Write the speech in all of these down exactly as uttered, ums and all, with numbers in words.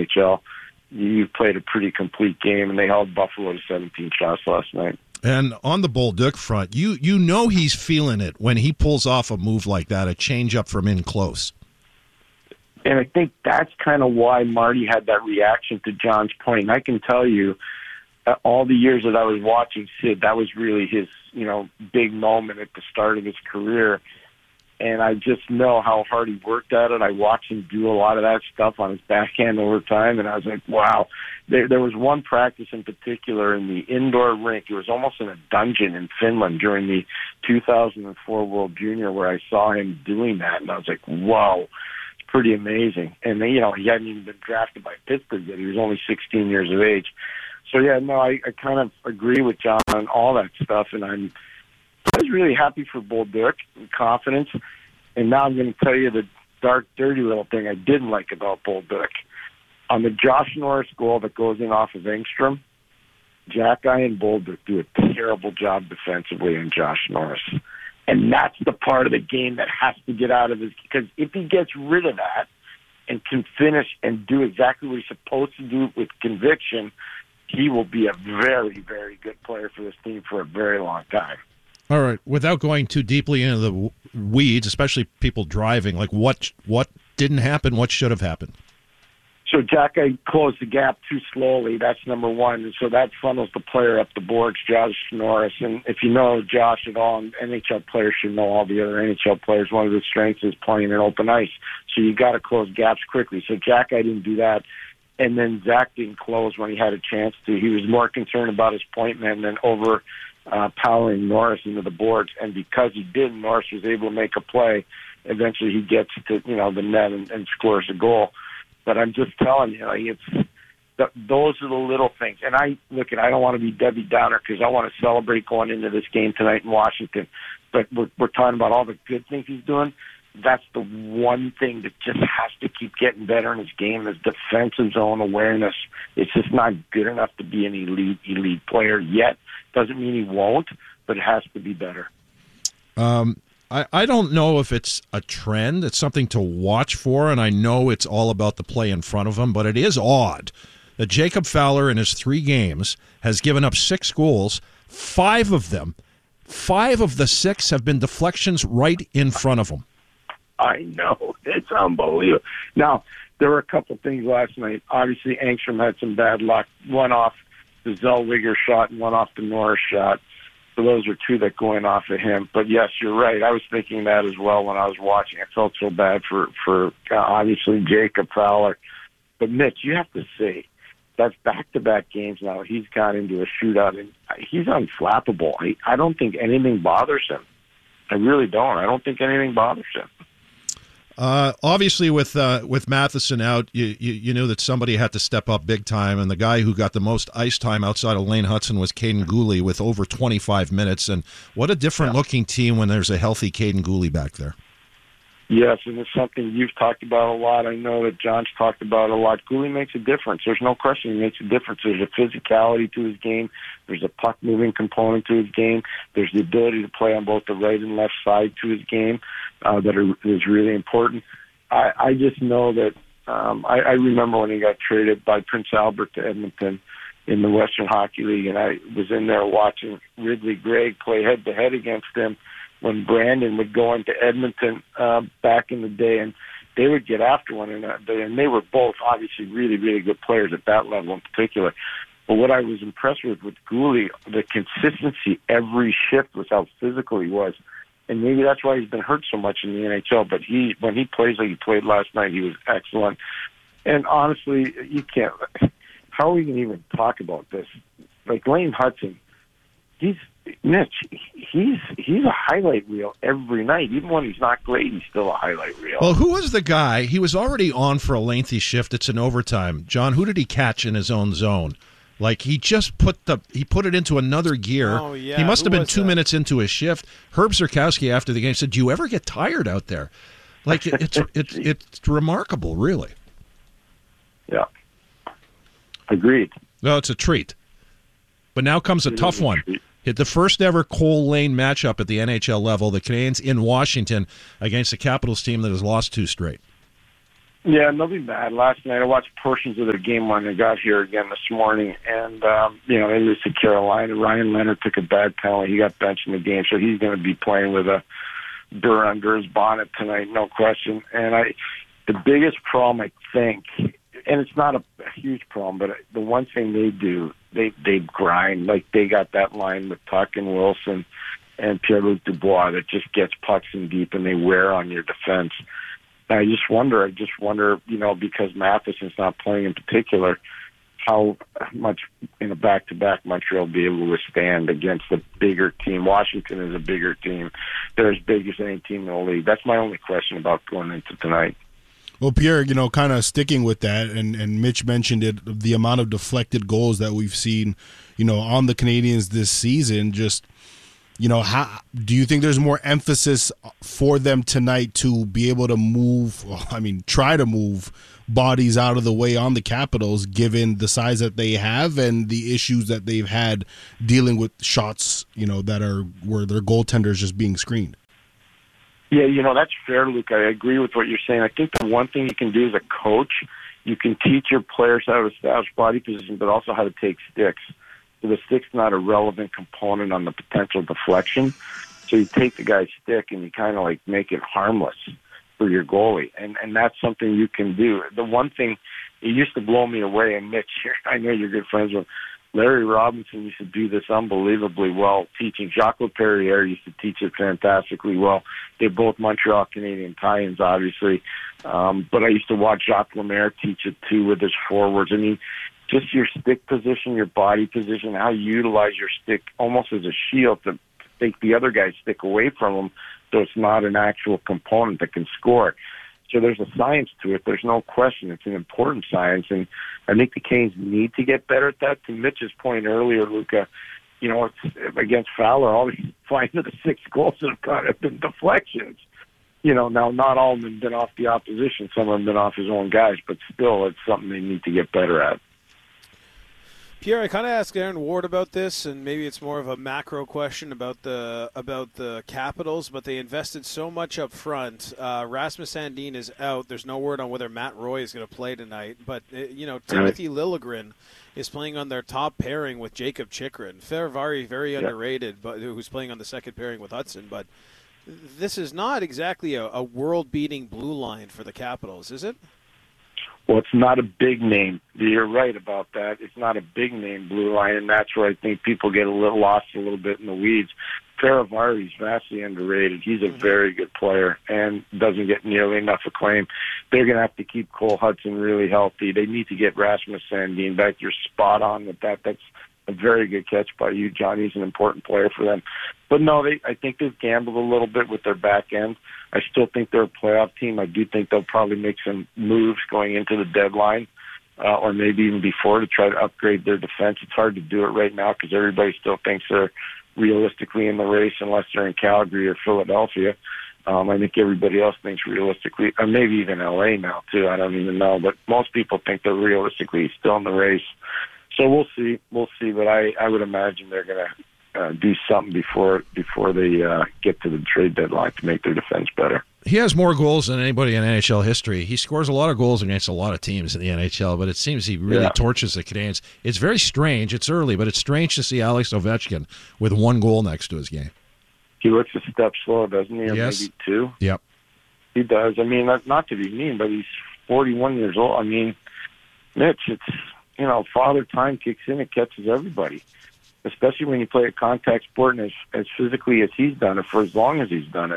H L, you've played a pretty complete game, and they held Buffalo to seventeen shots last night. And on the Bolduc front, you you know he's feeling it when he pulls off a move like that, a change-up from in close. And I think that's kind of why Marty had that reaction to John's point. And I can tell you, uh, all the years that I was watching Sid, that was really his, you know, big moment at the start of his career. And I just know how hard he worked at it. I watched him do a lot of that stuff on his backhand over time, and I was like, wow. There, there was one practice in particular in the indoor rink. It was almost in a dungeon in Finland during the two thousand four World Junior where I saw him doing that, and I was like, whoa, it's pretty amazing. And, you know, he hadn't even been drafted by Pittsburgh yet. He was only sixteen years of age. So, yeah, no, I, I kind of agree with John on all that stuff, and I'm I was really happy for Bolduc and confidence. And now I'm going to tell you the dark, dirty little thing I didn't like about Bolduc. On the Josh Norris goal that goes in off of Engstrom, Jack-Eye and Bolduc do a terrible job defensively on Josh Norris. And that's the part of the game that has to get out of his... Because if he gets rid of that and can finish and do exactly what he's supposed to do with conviction, he will be a very, very good player for this team for a very long time. All right. Without going too deeply into the weeds, especially people driving, like what what didn't happen, what should have happened? So Jack-Eye closed the gap too slowly. That's number one. And so that funnels the player up the boards, Josh Norris. And if you know Josh at all, N H L players should know all the other N H L players. One of his strengths is playing in open ice. So you got to close gaps quickly. So Jack-Eye didn't do that. And then Zach didn't close when he had a chance to. He was more concerned about his point man than over uh, powering Norris into the boards. And because he did, Norris was able to make a play. Eventually he gets to, you know, the net and, and scores a goal. But I'm just telling you, like, it's th- those are the little things. And I look at, I don't want to be Debbie Downer because I want to celebrate going into this game tonight in Washington. But we're, we're talking about all the good things he's doing. That's the one thing that just has to keep getting better in his game is defensive zone awareness. It's just not good enough to be an elite, elite player yet. Doesn't mean he won't, but it has to be better. Um, I, I don't know if it's a trend. It's something to watch for, and I know it's all about the play in front of him, but it is odd that Jacob Fowler in his three games has given up six goals. Five of them, five of the six have been deflections right in front of him. I know. It's unbelievable. Now, there were a couple things last night. Obviously, Engstrom had some bad luck. One off the Zellweger shot and one off the Norris shot. So those are two that go in off of him. But, yes, you're right. I was thinking that as well when I was watching. I felt so bad for, for uh, obviously, Jacob Fowler. But, Mitch, you have to say, that's back-to-back games now. He's got into a shootout, and he's unflappable. I, I don't think anything bothers him. I really don't. I don't think anything bothers him. Uh, obviously, with uh, with Matheson out, you, you you knew that somebody had to step up big time, and the guy who got the most ice time outside of Lane Hutson was Caden Gooley with over twenty-five minutes. And what a different-looking yeah. team when there's a healthy Caden Gooley back there. Yes, and it's something you've talked about a lot. I know that John's talked about a lot. Gooley makes a difference. There's no question he makes a difference. There's a physicality to his game. There's a puck-moving component to his game. There's the ability to play on both the right and left side to his game uh, that are, is really important. I, I just know that um, I, I remember when he got traded by Prince Albert to Edmonton in the Western Hockey League, and I was in there watching Ridley Gregg play head-to-head against him when Brandon would go into Edmonton uh, back in the day, and they would get after one another. And they were both obviously really, really good players at that level in particular. But what I was impressed with with Gooley, the consistency every shift was how physical he was. And maybe that's why he's been hurt so much in the N H L. But he, when he plays like he played last night, he was excellent. And honestly, you can't. How are we going to even talk about this? Like Lane Hutson, he's Mitch. He's he's a highlight reel every night. Even when he's not great, he's still a highlight reel. Well, who was the guy? He was already on for a lengthy shift. It's an overtime. John, who did he catch in his own zone? Like he just put the he put it into another gear. Oh, yeah. He must Who have been was two that? minutes into his shift. Herb Zurkowski after the game said, "Do you ever get tired out there?" Like it, it's it's it's remarkable, really. Yeah, agreed. Well, it's a treat. But now comes a It tough is a one. treat. Hit the first ever Cole Lane matchup at the N H L level. The Canadiens in Washington against the Capitals team that has lost two straight. Yeah, they'll be bad. Last night I watched portions of their game when they got here again this morning, and um, you know they lose to Carolina. Ryan Leonard took a bad penalty; he got benched in the game, so he's going to be playing with a burr under his bonnet tonight, no question. And I, the biggest problem I think, and it's not a, a huge problem, but the one thing they do, they they grind. Like they got that line with Tuck and Wilson and Pierre-Luc Dubois that just gets pucks in deep, and they wear on your defense. I just wonder, I just wonder, you know, because Matheson's not playing in particular, how much in a back-to-back Montreal will be able to withstand against a bigger team. Washington is a bigger team. They're as big as any team in the league. That's my only question about going into tonight. Well, Pierre, you know, kind of sticking with that, and, and Mitch mentioned it, the amount of deflected goals that we've seen, you know, on the Canadiens this season, just – you know, how do you think there's more emphasis for them tonight to be able to move, well, I mean, try to move bodies out of the way on the Capitals, given the size that they have and the issues that they've had dealing with shots, you know, that are where their goaltenders just being screened? Yeah, you know, that's fair, Luke. I agree with what you're saying. I think the one thing you can do as a coach, you can teach your players how to establish body position, but also how to take sticks. So the stick's not a relevant component on the potential deflection. So you take the guy's stick and you kind of like make it harmless for your goalie. And and that's something you can do. The one thing, it used to blow me away, and Mitch, I know you're good friends with Larry Robinson used to do this unbelievably well teaching. Jacques Laperriere used to teach it fantastically well. They're both Montreal Canadian tie-ins, obviously. Um, but I used to watch Jacques Lemaire teach it too with his forwards. I mean, just your stick position, your body position, how you utilize your stick almost as a shield to take the other guy's stick away from him so it's not an actual component that can score. So there's a science to it. There's no question. It's an important science, and I think the Canes need to get better at that. To Mitch's point earlier, Luca, you know, it's, against Fowler, all these five of the six goals that have got have been deflections. You know, now not all of them have been off the opposition. Some of them have been off his own guys, but still it's something they need to get better at. Pierre, I kind of asked Aaron Ward about this, and maybe it's more of a macro question about the about the Capitals, but they invested so much up front. Uh, Rasmus Sandin is out. There's no word on whether Matt Roy is going to play tonight, but, uh, you know, Timothy Liljegren is playing on their top pairing with Jacob Chychrun. Ferravari, very yeah. underrated, but who's playing on the second pairing with Hudson, but this is not exactly a, a world-beating blue line for the Capitals, is it? Well, it's not a big name. You're right about that. It's not a big name blue line, and that's where I think people get a little lost a little bit in the weeds. Ferravari is vastly underrated. He's a very good player and doesn't get nearly enough acclaim. They're going to have to keep Cole Hudson really healthy. They need to get Rasmus Sandin back. You're spot on with that. That's a very good catch by you, John. He's an important player for them. But no, they. I think they've gambled a little bit with their back end. I still think they're a playoff team. I do think they'll probably make some moves going into the deadline, uh, or maybe even before, to try to upgrade their defense. It's hard to do it right now because everybody still thinks they're realistically in the race unless they're in Calgary or Philadelphia. Um, I think everybody else thinks realistically, or maybe even L A now too. I don't even know, but most people think they're realistically still in the race. So we'll see, we'll see. But I, I would imagine they're going to uh, do something before before they uh, get to the trade deadline to make their defense better. He has more goals than anybody in N H L history. He scores a lot of goals against a lot of teams in the N H L, but it seems he really yeah. torches the Canadiens. It's very strange. It's early, but it's strange to see Alex Ovechkin with one goal next to his game. He looks a step slow, doesn't he? Or yes. maybe two. Yep. He does. I mean, not, not to be mean, but he's forty-one years old. I mean, Mitch, it's, you know, father time kicks in, it catches everybody, especially when you play a contact sport and as, as physically as he's done it for as long as he's done it.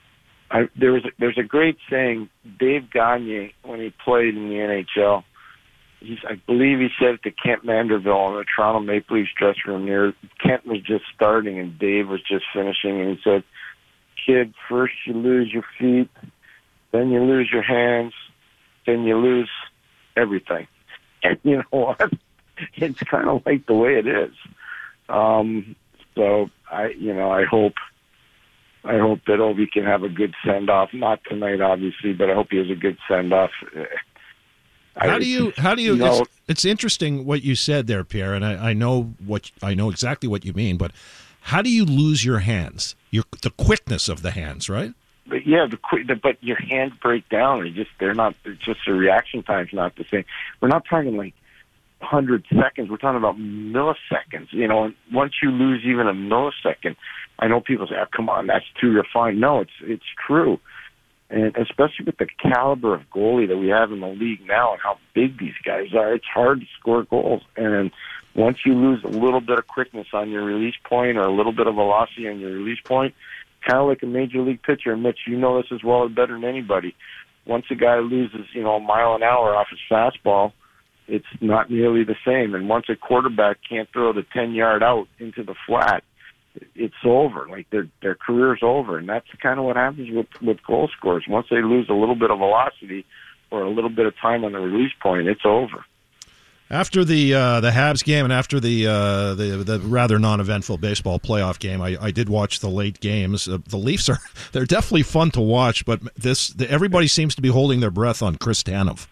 I, there was a, there's a great saying, Dave Gagne, when he played in the N H L, he's, I believe he said it to Kent Manderville in the Toronto Maple Leafs dressing room near, Kent was just starting and Dave was just finishing, and he said, kid, first you lose your feet, then you lose your hands, then you lose everything. And you know what? It's kind of like the way it is. Um, so I, you know, I hope, I hope that Ovi can have a good send off. Not tonight, obviously, but I hope he has a good send off. How do you? How do you? you know, it's, it's interesting what you said there, Pierre, and I, I know what I know exactly what you mean. But how do you lose your hands? Your the quickness of the hands, right? but yeah, the quick, the, but your hands break down. They just they're not. It's just the reaction time's not the same. We're not talking like hundred seconds. We're talking about milliseconds. You know, and once you lose even a millisecond, I know people say, oh, "Come on, that's too refined." No, it's it's true, and especially with the caliber of goalie that we have in the league now and how big these guys are, it's hard to score goals. And once you lose a little bit of quickness on your release point or a little bit of velocity on your release point, kind of like a major league pitcher, Mitch, you know this as well or better than anybody. Once a guy loses, you know, a mile an hour off his fastball, it's not nearly the same. And once a quarterback can't throw the ten-yard out into the flat, it's over. Like their their career's over, and that's kind of what happens with with goal scorers. Once they lose a little bit of velocity or a little bit of time on the release point, it's over. After the uh, the Habs game and after the uh, the the rather non-eventful baseball playoff game, I, I did watch the late games. Uh, the Leafs are they're definitely fun to watch, but this the, everybody seems to be holding their breath on Chris Tanev.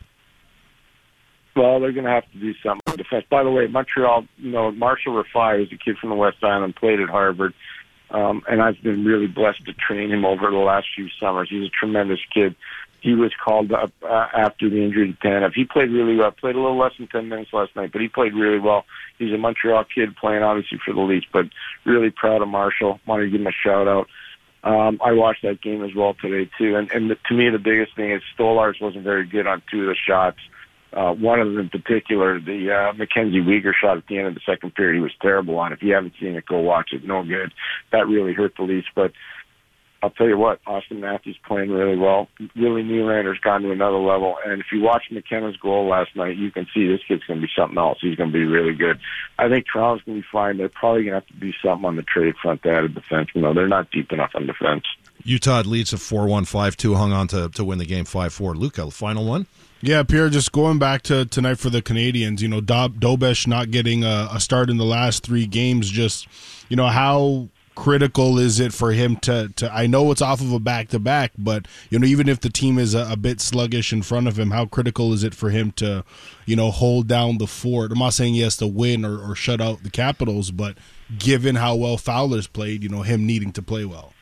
Well, they're going to have to do something in defense. By the way, Montreal, you know, Marshall Rafai is a kid from the West Island, played at Harvard, um, and I've been really blessed to train him over the last few summers. He's a tremendous kid. He was called up uh, after the injury to Tanev. He played really well. Played a little less than ten minutes last night, but he played really well. He's a Montreal kid playing obviously for the Leafs, but really proud of Marshall. Wanted to give him a shout out. Um, I watched that game as well today too, and, and the, to me the biggest thing is Stolarz wasn't very good on two of the shots. Uh, one of them in particular, the uh, Mackenzie Weegar shot at the end of the second period, he was terrible on. If you haven't seen it, go watch it. No good. That really hurt the Leafs. But I'll tell you what, Austin Matthews playing really well. Willie Nylander's gone to another level. And if you watch McKenna's goal last night, you can see this kid's going to be something else. He's going to be really good. I think Toronto's going to be fine. They're probably going to have to do something on the trade front to add a defense. You know, they're not deep enough on defense. Utah leads a four one five two, hung on to, to win the game five four. Luca, final one? Yeah, Pierre, just going back to tonight for the Canadians, you know, Dob- Dobesh not getting a, a start in the last three games, just, you know, how critical is it for him to, to I know it's off of a back-to-back, but, you know, even if the team is a, a bit sluggish in front of him, how critical is it for him to, you know, hold down the fort? I'm not saying he has to win or, or shut out the Capitals, but given how well Fowler's played, you know, him needing to play well.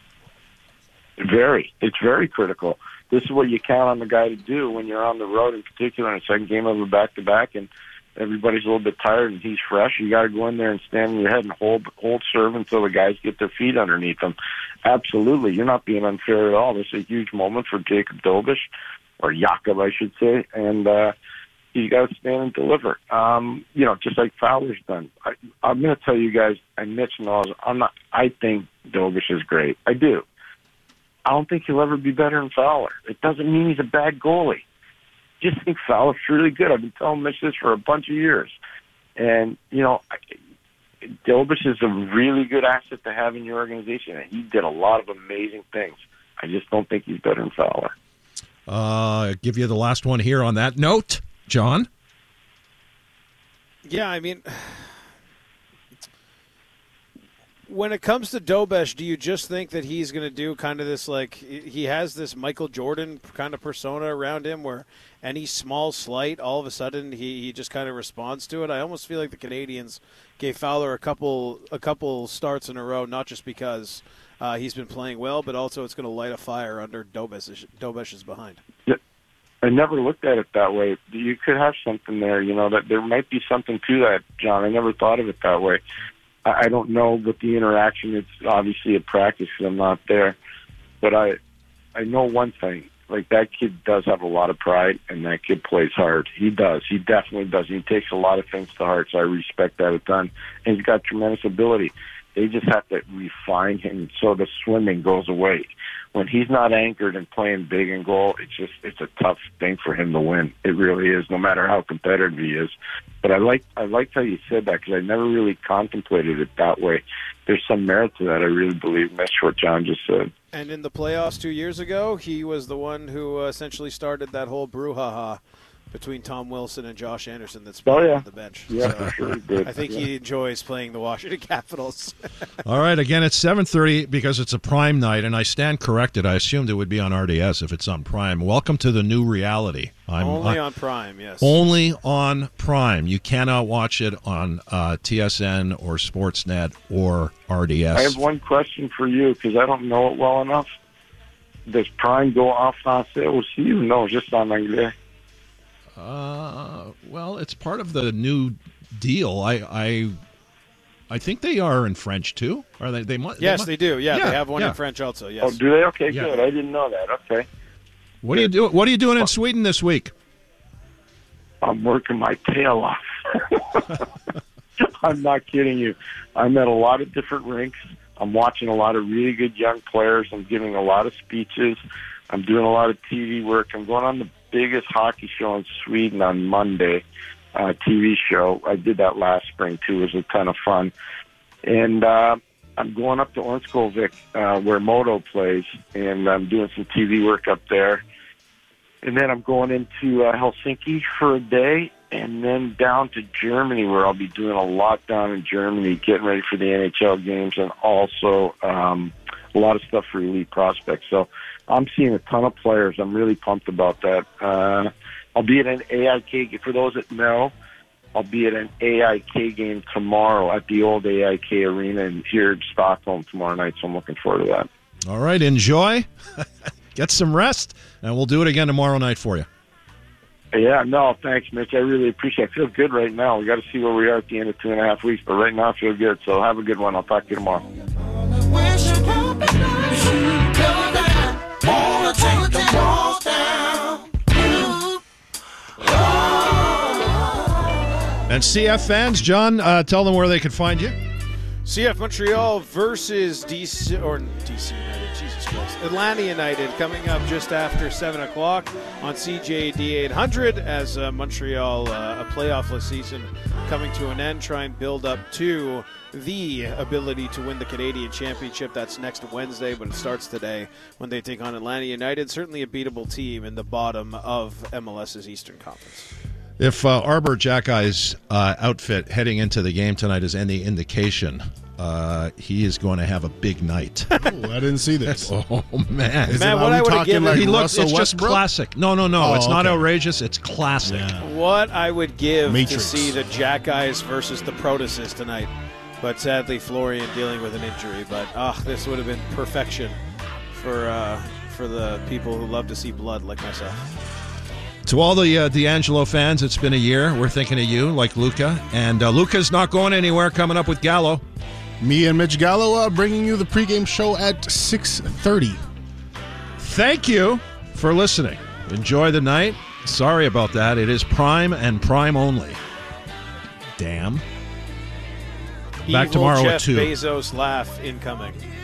Very. It's very critical. This is what you count on the guy to do when you're on the road, in particular in a second game of a back-to-back, and everybody's a little bit tired and he's fresh. You got to go in there and stand on your head and hold hold serve until the guys get their feet underneath them. Absolutely. You're not being unfair at all. This is a huge moment for Jacob Dobesh, or Jakob, I should say, and uh, he's got to stand and deliver. Um, you know, just like Fowler's done. I, I'm going to tell you guys, and Mitch knows, I'm not, I think Dobesh is great. I do. I don't think he'll ever be better than Fowler. It doesn't mean he's a bad goalie. Just think Fowler's really good. I've been telling Mitch this for a bunch of years. And, you know, Dobesh is a really good asset to have in your organization, and he did a lot of amazing things. I just don't think he's better than Fowler. Uh, give you the last one here on that note. John? Yeah, I mean, when it comes to Dobesh, do you just think that he's going to do kind of this, like, he has this Michael Jordan kind of persona around him where any small slight, all of a sudden he, he just kind of responds to it? I almost feel like the Canadians gave Fowler a couple a couple starts in a row, not just because uh, he's been playing well, but also it's going to light a fire under Dobesh, Dobesh's behind. Yeah. I never looked at it that way. You could have something there, you know, that there might be something to that, John. I never thought of it that way. I don't know what the interaction is, obviously at practice because I'm not there. But I I know one thing. Like, that kid does have a lot of pride, and that kid plays hard. He does. He definitely does. He takes a lot of things to heart, so I respect that a ton. And he's got tremendous ability. They just have to refine him so the swimming goes away. When he's not anchored and playing big and goal, it's just it's a tough thing for him to win. It really is, no matter how competitive he is. But I like I liked how you said that because I never really contemplated it that way. There's some merit to that. I really believe that's what John just said. And in the playoffs two years ago, he was the one who uh, essentially started that whole brouhaha between Tom Wilson and Josh Anderson that's been oh, yeah. on the bench. Yeah, so for sure he did. I think yeah. he enjoys playing the Washington Capitals. All right, again, it's seven thirty because it's a Prime night, and I stand corrected. I assumed it would be on R D S if it's on Prime. Welcome to the new reality. I'm, only I, on Prime, yes. Only on Prime. You cannot watch it on uh, T S N or Sportsnet or R D S. I have one question for you because I don't know it well enough. does Prime go en français aussi ou non, juste en anglais? Uh, well, it's part of the new deal. I, I, I think they are in French too. Are they? They must. Yes, they, they do. Yeah, yeah, they have one yeah. in French also. Yes. Oh, do they? Okay, Yeah. good. I didn't know that. Okay. What are you doing? What are you doing in Sweden this week? I'm working my tail off. I'm not kidding you. I'm at a lot of different rinks. I'm watching a lot of really good young players. I'm giving a lot of speeches. I'm doing a lot of T V work. I'm going on the biggest hockey show in Sweden on Monday, uh, T V show. I did that last spring, too. It was a ton of fun. And uh, I'm going up to Ornskovik, uh, where Moto plays, and I'm doing some T V work up there. And then I'm going into uh, Helsinki for a day, and then down to Germany, where I'll be doing a lot down in Germany, getting ready for the N H L games, and also um, a lot of stuff for elite prospects. So I'm seeing a ton of players. I'm really pumped about that. Uh, I'll be at an A I K, for those that know, I'll be at an A I K game tomorrow at the old A I K Arena in, here in Stockholm tomorrow night, so I'm looking forward to that. All right, enjoy. Get some rest, and we'll do it again tomorrow night for you. Yeah, no, thanks, Mitch. I really appreciate it. I feel good right now. We got to see where we are at the end of two and a half weeks, but right now I feel good. So have a good one. I'll talk to you tomorrow. And C F fans, John, uh, tell them where they can find you. C F Montreal versus D C, or D C United, Jesus Christ. Atlanta United coming up just after seven o'clock on C J D eight hundred as uh, Montreal, uh, a playoffless season coming to an end, try and build up to the ability to win the Canadian Championship. That's next Wednesday, but it starts today when they take on Atlanta United. Certainly a beatable team in the bottom of M L S's Eastern Conference. If uh, Arbor Jackey's uh, outfit heading into the game tonight is any indication, uh, he is going to have a big night. Oh, I didn't see this. Oh, man. Is Man, it, what are I we would've talking given- like he looks, Russell it's just Westbrook? classic. No, no, no. Oh, it's not okay. outrageous. It's classic. Yeah. What I would give Matrix. to see the Jackeyes versus the Protosis tonight. But sadly, Florian dealing with an injury. But ah, this would have been perfection for uh, for the people who love to see blood like myself. To all the uh, D'Angelo fans, it's been a year. We're thinking of you, like Luca. And uh, Luca's not going anywhere, coming up with Gallo. Me and Mitch Gallo uh, bringing you the pregame show at six thirty. Thank you for listening. Enjoy the night. Sorry about that. It is Prime and Prime only. Damn. Back Evil tomorrow Jeff at two. Bezos laugh incoming.